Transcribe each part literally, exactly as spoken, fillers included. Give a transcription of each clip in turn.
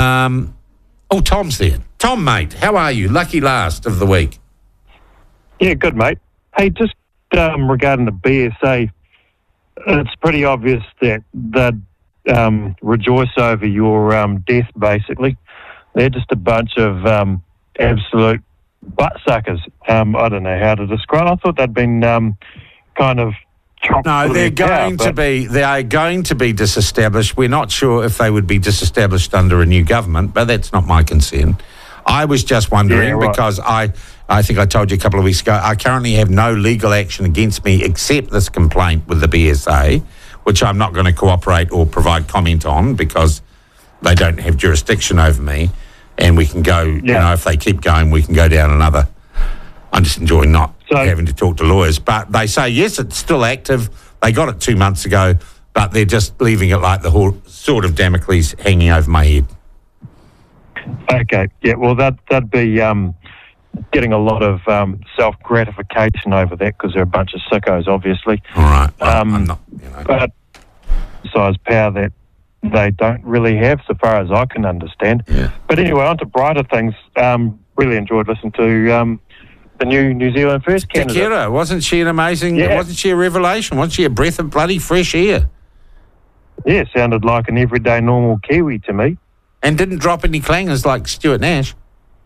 Um, oh, Tom's there. Tom, mate, how are you? Lucky last of the week. Yeah, good, mate. Hey, just um, regarding the B S A, it's pretty obvious that they'd um, rejoice over your um, death, basically. They're just a bunch of um, absolute butt suckers. Um, I don't know how to describe it. I thought they'd been um, kind of chopped. No, they're going cow, to be. They are going to be disestablished. We're not sure if they would be disestablished under a new government, but that's not my concern. I was just wondering yeah, right. because I, I think I told you a couple of weeks ago, I currently have no legal action against me except this complaint with the B S A, which I'm not going to cooperate or provide comment on because they don't have jurisdiction over me. And we can go, yeah. you know, if they keep going, we can go down another. I'm just enjoying not so, having to talk to lawyers. But they say, yes, it's still active. They got it two months ago, but they're just leaving it like the whole sword of Damocles hanging over my head. Okay, yeah, well, that, that'd be um, getting a lot of um, self-gratification over that because they're a bunch of sickos, obviously. All right. Well, um, I'm not, you know. But besides power that they don't really have, so far as I can understand. Yeah. But anyway, on to brighter things. Um, really enjoyed listening to um, the new New Zealand First candidate. Takira, wasn't she an amazing, yeah. wasn't she a revelation? Wasn't she a breath of bloody fresh air? Yeah, sounded like an everyday normal Kiwi to me. And didn't drop any clangers like Stuart Nash.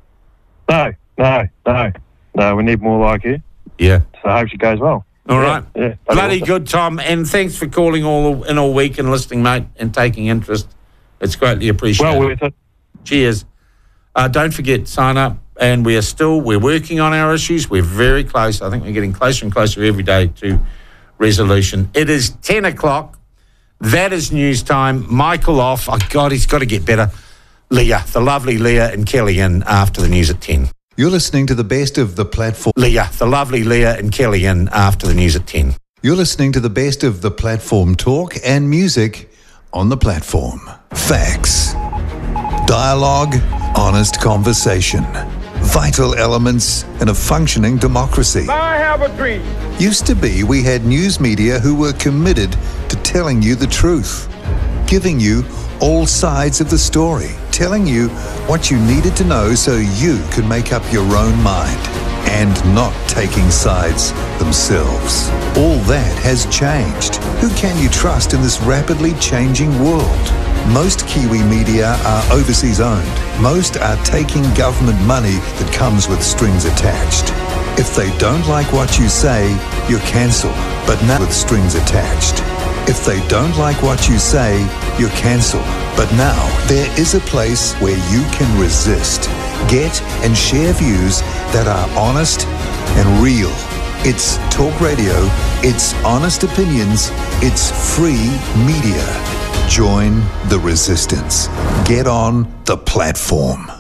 No, no, no. No, we need more like her. Yeah. So I hope she goes well. All yeah, right. Yeah, bloody awesome. good, Tom. And thanks for calling all in all week and listening, mate, and taking interest. It's greatly appreciated. Well worth it. Cheers. Uh, don't forget, sign up. And we are still, we're working on our issues. We're very close. I think we're getting closer and closer every day to resolution. It is ten o'clock. That is news time. Michael off. Oh, God, he's got to get better. Leah, the lovely Leah and Kelly in after the news at ten. You're listening to the best of the platform. Leah, the lovely Leah and Kelly in after the news at ten. You're listening to the best of the platform talk and music on the platform. Facts, dialogue, honest conversation, vital elements in a functioning democracy. I have a dream. Used to be we had news media who were committed to telling you the truth, giving you all sides of the story, telling you what you needed to know so you could make up your own mind, and not taking sides themselves. All that has changed. Who can you trust in this rapidly changing world? Most Kiwi media are overseas owned. Most are taking government money that comes with strings attached. If they don't like what you say, you're cancelled, but now with strings attached. If they don't like what you say, you're cancelled. But now, there is a place where you can resist, get and share views that are honest and real. It's talk radio, it's honest opinions, it's free media. Join the resistance. Get on the platform.